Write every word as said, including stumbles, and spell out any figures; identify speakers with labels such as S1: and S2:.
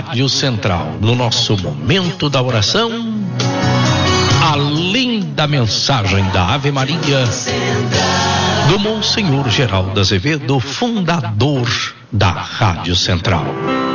S1: Rádio Central. No nosso momento da oração, a linda mensagem da Ave Maria do Monsenhor Geraldo Azevedo, fundador da Rádio Central.